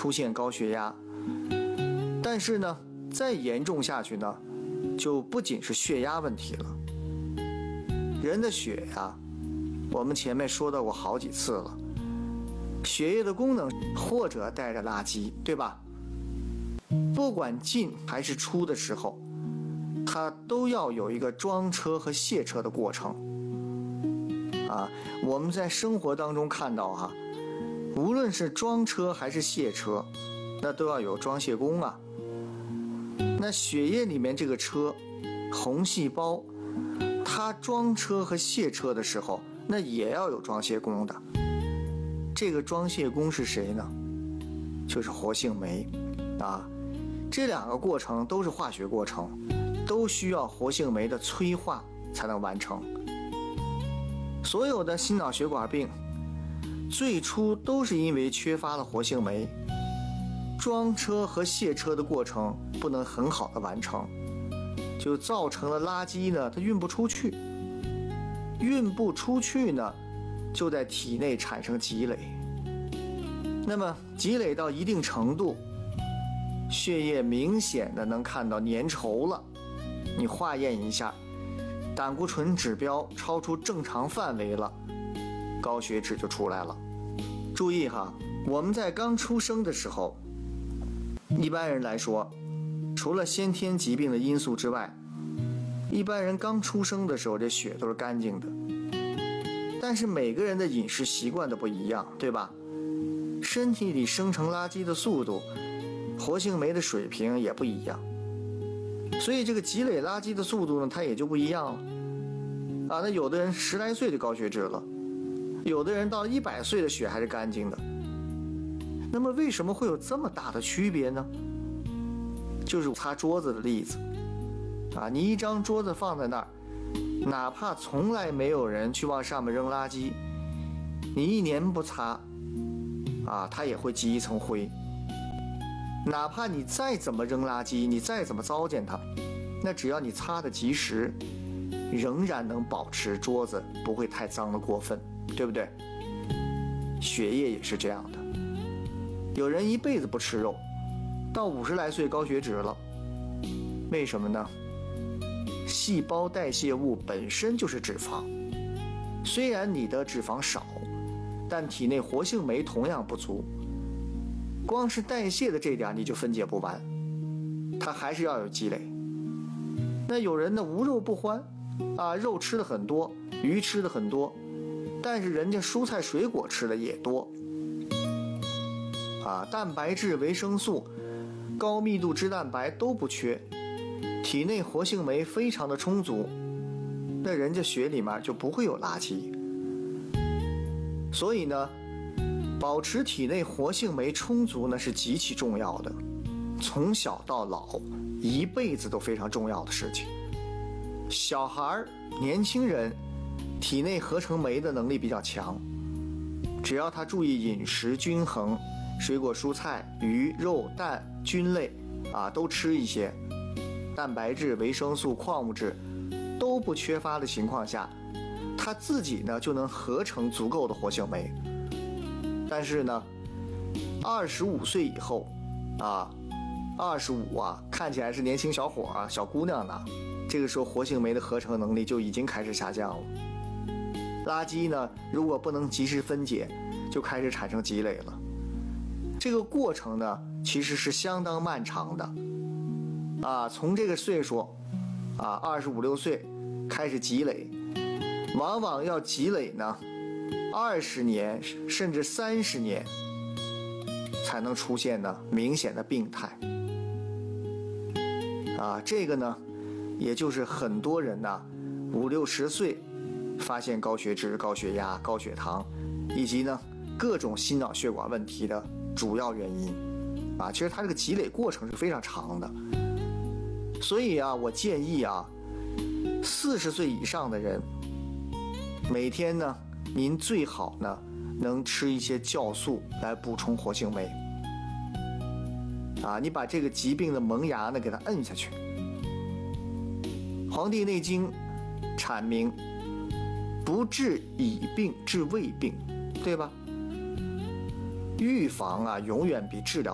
出现高血压。但是呢，再严重下去呢，就不仅是血压问题了。人的血呀，我们前面说到过好几次了，血液的功能或者带着垃圾，对吧？不管进还是出的时候，它都要有一个装车和卸车的过程。我们在生活当中看到无论是装车还是卸车，那都要有装卸工啊。那血液里面这个车，红细胞，它装车和卸车的时候，那也要有装卸工的。这个装卸工是谁呢？就是活性酶这两个过程都是化学过程，都需要活性酶的催化才能完成。所有的心脑血管病最初都是因为缺乏了活性酶，装车和卸车的过程不能很好的完成，就造成了垃圾呢它运不出去，运不出去呢就在体内产生积累。那么积累到一定程度，血液明显的能看到粘稠了，你化验一下，胆固醇指标超出正常范围了，高血脂就出来了。注意我们在刚出生的时候，一般人来说，除了先天疾病的因素之外，一般人刚出生的时候这血都是干净的。但是每个人的饮食习惯都不一样，对吧？身体里生成垃圾的速度，活性酶的水平也不一样，所以这个积累垃圾的速度呢，它也就不一样了。那有的人10来岁就高血脂了，有的人到100岁的血还是干净的。那么为什么会有这么大的区别呢？就是擦桌子的例子你一张桌子放在那儿，哪怕从来没有人去往上面扔垃圾，你1年不擦它也会积一层灰。哪怕你再怎么扔垃圾，你再怎么糟践它，那只要你擦得及时，仍然能保持桌子不会太脏的过分，对不对？血液也是这样的，有人一辈子不吃肉，到50来岁高血脂了，为什么呢？细胞代谢物本身就是脂肪，虽然你的脂肪少，但体内活性酶同样不足，光是代谢的这点你就分解不完，它还是要有积累。那有人呢无肉不欢肉吃的很多，鱼吃的很多，但是人家蔬菜水果吃的也多蛋白质、维生素、高密度脂蛋白都不缺，体内活性酶非常的充足，那人家血里面就不会有垃圾。所以呢，保持体内活性酶充足呢是极其重要的，从小到老一辈子都非常重要的事情。小孩、年轻人体内合成酶的能力比较强，只要他注意饮食均衡，水果蔬菜、鱼肉蛋菌类都吃一些，蛋白质、维生素、矿物质都不缺乏的情况下，他自己呢就能合成足够的活性酶。但是呢25岁以后25看起来是年轻小伙小姑娘呢，这个时候活性酶的合成能力就已经开始下降了。垃圾呢如果不能及时分解，就开始产生积累了。这个过程呢其实是相当漫长的从这个岁数25、26岁开始积累，往往要积累呢20年甚至30年才能出现呢明显的病态这个呢也就是很多人呢50、60岁发现高血脂、高血压、高血糖以及呢各种心脑血管问题的主要原因其实它这个积累过程是非常长的。所以我建议40岁以上的人每天呢您最好呢能吃一些酵素来补充活性酶你把这个疾病的萌芽呢给它摁下去。黄帝内经阐明不治已病，治未病，对吧？预防永远比治疗